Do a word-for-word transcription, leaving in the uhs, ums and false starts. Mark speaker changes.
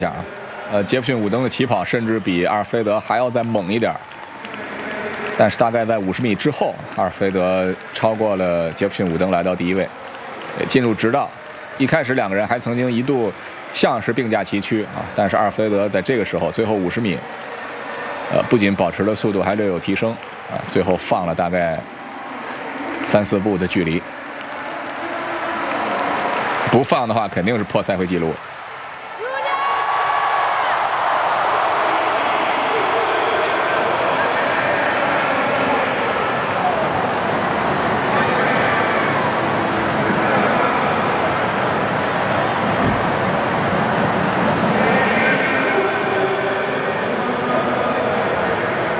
Speaker 1: 啊，呃，杰弗逊伍登的起跑甚至比阿尔菲德还要再猛一点，但是大概在五十米之后，阿尔菲德超过了杰弗逊伍登，来到第一位，进入直道。一开始两个人还曾经一度像是并驾齐驱啊，但是阿尔菲德在这个时候最后五十米，呃，不仅保持了速度，还略有提升啊，最后放了大概三四步的距离，不放的话肯定是破赛会纪录。